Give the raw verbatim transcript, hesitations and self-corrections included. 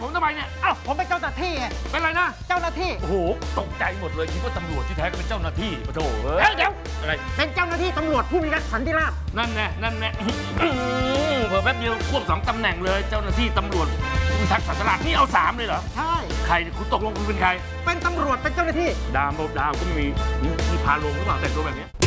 ผมทำไมเนี่ยอ้าวผมเป็นเจ้าหน้าที่ไงเป็นไรนะเจ้าหน้าที่โอ้โหตกใจหมดเลยคิดว่าตำรวจที่แท้ก็เป็นเจ้าหน้าที่ปะโถเฮ้ยเดี๋ยวอะไรเป็นเจ้าหน้าที่ตำรวจผู้มีรักสันติราษฎร์นั่นแน่นั่นแน่เพิ่มแป๊บเดียวควบสองตำแหน่งเลยเจ้าหน้าที่ตำรวจพิทักษ์สันติราษฎร์นี่เอาสามเลยเหรอใช่ใครคุณตกลงคุณเป็นใครเป็นตำรวจเป็นเจ้าหน้าที่ดาวดาวก็ไม่มีนี่พาลงหรือเปล่าแต่งตัวแบบนี้